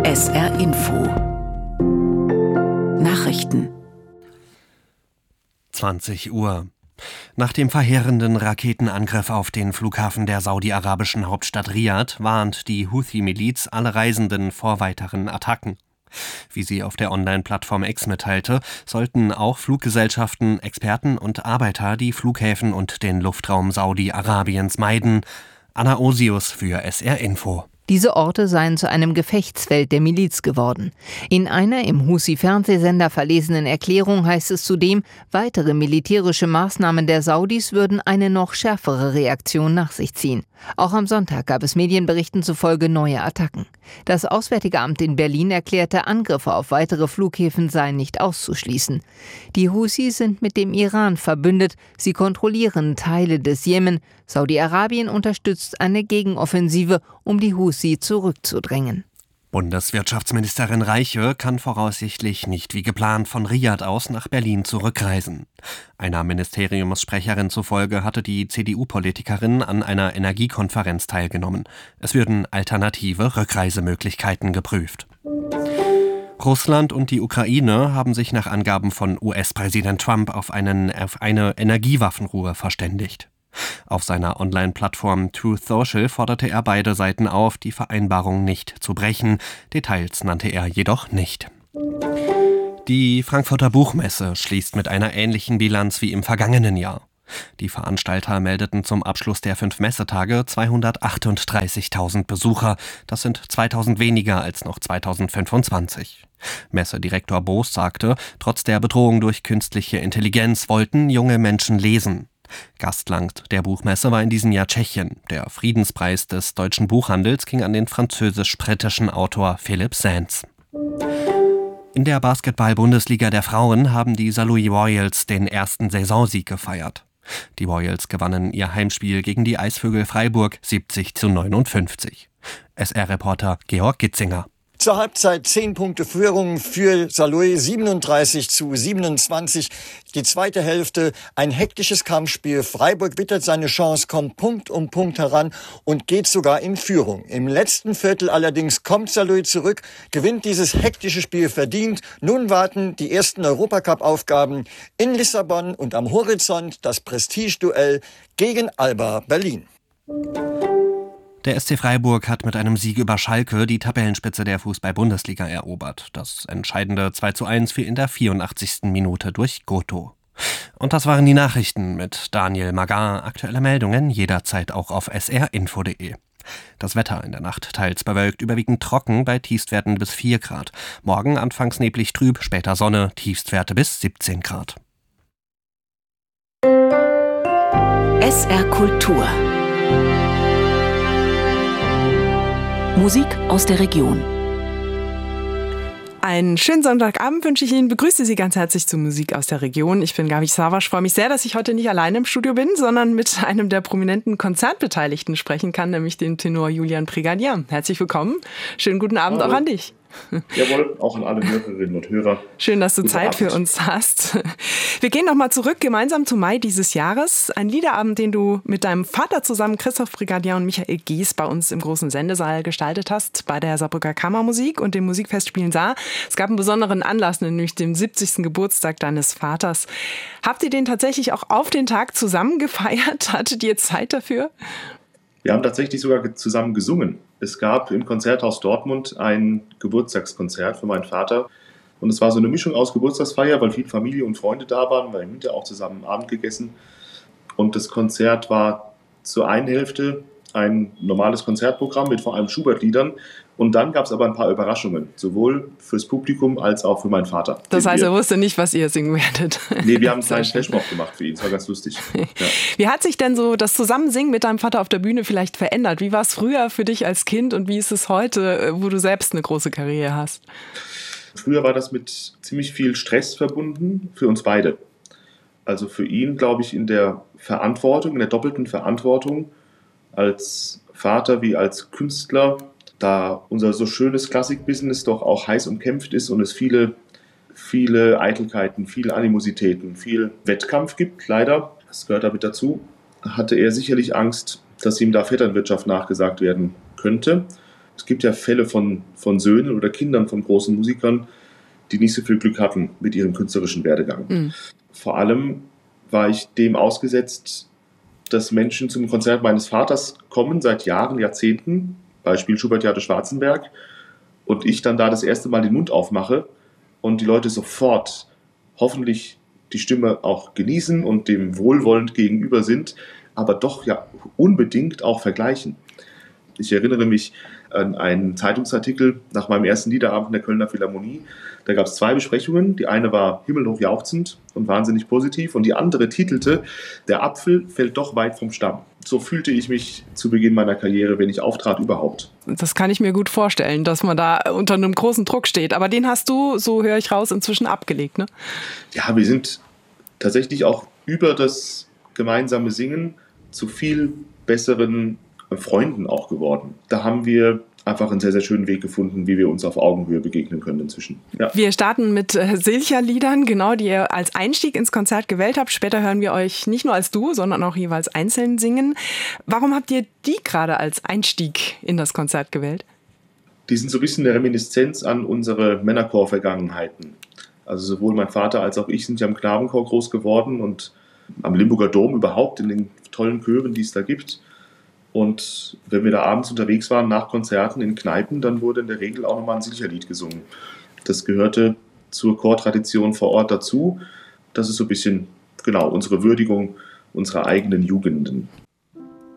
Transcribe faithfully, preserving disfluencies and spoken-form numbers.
S R Info Nachrichten zwanzig Uhr. Nach dem verheerenden Raketenangriff auf den Flughafen der saudi-arabischen Hauptstadt Riad warnt die Houthi-Miliz alle Reisenden vor weiteren Attacken. Wie sie auf der Online-Plattform X mitteilte, sollten auch Fluggesellschaften, Experten und Arbeiter die Flughäfen und den Luftraum Saudi-Arabiens meiden. Anna Osius für S R Info. Diese Orte seien zu einem Gefechtsfeld der Miliz geworden. In einer im Husi-Fernsehsender verlesenen Erklärung heißt es zudem, weitere militärische Maßnahmen der Saudis würden eine noch schärfere Reaktion nach sich ziehen. Auch am Sonntag gab es Medienberichten zufolge neue Attacken. Das Auswärtige Amt in Berlin erklärte, Angriffe auf weitere Flughäfen seien nicht auszuschließen. Die Husis sind mit dem Iran verbündet. Sie kontrollieren Teile des Jemen. Saudi-Arabien unterstützt eine Gegenoffensive, um die Husi zurückzudrängen. Bundeswirtschaftsministerin Reiche kann voraussichtlich nicht wie geplant von Riad aus nach Berlin zurückreisen. Einer Ministeriumssprecherin zufolge hatte die C D U-Politikerin an einer Energiekonferenz teilgenommen. Es würden alternative Rückreisemöglichkeiten geprüft. Russland und die Ukraine haben sich nach Angaben von U S-Präsident Trump auf, einen, auf eine Energiewaffenruhe verständigt. Auf seiner Online-Plattform Truth Social forderte er beide Seiten auf, die Vereinbarung nicht zu brechen. Details nannte er jedoch nicht. Die Frankfurter Buchmesse schließt mit einer ähnlichen Bilanz wie im vergangenen Jahr. Die Veranstalter meldeten zum Abschluss der fünf Messetage zweihundertachtunddreißigtausend Besucher. Das sind zweitausend weniger als noch zweitausendfünfundzwanzig. Messedirektor Boos sagte, trotz der Bedrohung durch künstliche Intelligenz wollten junge Menschen lesen. Gastland der Buchmesse war in diesem Jahr Tschechien. Der Friedenspreis des deutschen Buchhandels ging an den französisch-britischen Autor Philipp Sands. In der Basketball-Bundesliga der Frauen haben die Saarlouis Royals den ersten Saisonsieg gefeiert. Die Royals gewannen ihr Heimspiel gegen die Eisvögel Freiburg siebzig zu neunundfünfzig. S R-Reporter Georg Gitzinger. Zur Halbzeit zehn Punkte Führung für Saarlouis, siebenunddreißig zu siebenundzwanzig. Die zweite Hälfte, ein hektisches Kampfspiel. Freiburg wittert seine Chance, kommt Punkt um Punkt heran und geht sogar in Führung. Im letzten Viertel allerdings kommt Saarlouis zurück, gewinnt dieses hektische Spiel verdient. Nun warten die ersten Europacup-Aufgaben in Lissabon und am Horizont das Prestigeduell gegen Alba Berlin. Der S C Freiburg hat mit einem Sieg über Schalke die Tabellenspitze der Fußball-Bundesliga erobert. Das entscheidende zwei zu eins fiel in der vierundachtzigsten Minute durch Goto. Und das waren die Nachrichten mit Daniel Magar. Aktuelle Meldungen jederzeit auch auf s r info punkt de. Das Wetter in der Nacht teils bewölkt, überwiegend trocken bei Tiefstwerten bis vier Grad. Morgen anfangs neblig trüb, später Sonne, Tiefstwerte bis siebzehn Grad. S R Kultur Musik aus der Region. Einen schönen Sonntagabend wünsche ich Ihnen. Begrüße Sie ganz herzlich zu Musik aus der Region. Ich bin Gabi Savasch. Freue mich sehr, dass ich heute nicht alleine im Studio bin, sondern mit einem der prominenten Konzertbeteiligten sprechen kann, nämlich dem Tenor Julian Prigadier. Herzlich willkommen. Schönen guten Abend Hallo. Auch an dich. Jawohl, auch an alle Hörerinnen und Hörer. Schön, dass du Guten Zeit Abend. für uns hast. Wir gehen nochmal zurück, gemeinsam zum Mai dieses Jahres. Ein Liederabend, den du mit deinem Vater zusammen, Christoph Prigadier und Michael Gies, bei uns im großen Sendesaal gestaltet hast, bei der Saarbrücker Kammermusik und den Musikfestspielen Saar. Es gab einen besonderen Anlass, nämlich den siebzigsten Geburtstag deines Vaters. Habt ihr den tatsächlich auch auf den Tag zusammen gefeiert? Hattet ihr Zeit dafür? Wir haben tatsächlich sogar zusammen gesungen. Es gab im Konzerthaus Dortmund ein Geburtstagskonzert für meinen Vater. Und es war so eine Mischung aus Geburtstagsfeier, weil viel Familie und Freunde da waren. Wir haben hinterher auch zusammen Abend gegessen. Und das Konzert war zur einen Hälfte ein normales Konzertprogramm mit vor allem Schubert-Liedern. Und dann gab es aber ein paar Überraschungen, sowohl fürs Publikum als auch für meinen Vater. Das heißt, er wusste nicht, was ihr singen werdet. Nee, wir haben einen kleinen Flashmob gemacht für ihn. Das war ganz lustig. Ja. Wie hat sich denn so das Zusammensingen mit deinem Vater auf der Bühne vielleicht verändert? Wie war es früher für dich als Kind und wie ist es heute, wo du selbst eine große Karriere hast? Früher war das mit ziemlich viel Stress verbunden für uns beide. Also für ihn, glaube ich, in der Verantwortung, in der doppelten Verantwortung als Vater wie als Künstler, da unser so schönes Klassikbusiness doch auch heiß umkämpft ist und es viele, viele Eitelkeiten, viele Animositäten, viel Wettkampf gibt, leider, das gehört damit dazu, hatte er sicherlich Angst, dass ihm da Vetternwirtschaft nachgesagt werden könnte. Es gibt ja Fälle von, von Söhnen oder Kindern von großen Musikern, die nicht so viel Glück hatten mit ihrem künstlerischen Werdegang. Mhm. Vor allem war ich dem ausgesetzt, dass Menschen zum Konzert meines Vaters kommen, seit Jahren, Jahrzehnten, Beispiel Schubert-Theater Schwarzenberg, und ich dann da das erste Mal den Mund aufmache und die Leute sofort hoffentlich die Stimme auch genießen und dem wohlwollend gegenüber sind, aber doch ja unbedingt auch vergleichen. Ich erinnere mich an einen Zeitungsartikel nach meinem ersten Liederabend in der Kölner Philharmonie. Da gab es zwei Besprechungen. Die eine war himmelhoch jauchzend und wahnsinnig positiv und die andere titelte „Der Apfel fällt doch weit vom Stamm". So fühlte ich mich zu Beginn meiner Karriere, wenn ich auftrat, überhaupt. Das kann ich mir gut vorstellen, dass man da unter einem großen Druck steht. Aber den hast du, so höre ich raus, inzwischen abgelegt, ne? Ja, wir sind tatsächlich auch über das gemeinsame Singen zu viel besseren Freunden auch geworden. Da haben wir einfach einen sehr, sehr schönen Weg gefunden, wie wir uns auf Augenhöhe begegnen können inzwischen. Ja. Wir starten mit äh, Silcher-Liedern, genau, die ihr als Einstieg ins Konzert gewählt habt. Später hören wir euch nicht nur als Duo, sondern auch jeweils einzeln singen. Warum habt ihr die gerade als Einstieg in das Konzert gewählt? Die sind so ein bisschen eine Reminiszenz an unsere Männerchor-Vergangenheiten. Also sowohl mein Vater als auch ich sind ja im Knabenchor groß geworden und am Limburger Dom überhaupt in den tollen Chören, die es da gibt. Und wenn wir da abends unterwegs waren, nach Konzerten in Kneipen, dann wurde in der Regel auch nochmal ein Silcherlied gesungen. Das gehörte zur Chortradition vor Ort dazu. Das ist so ein bisschen, genau, unsere Würdigung unserer eigenen Jugenden.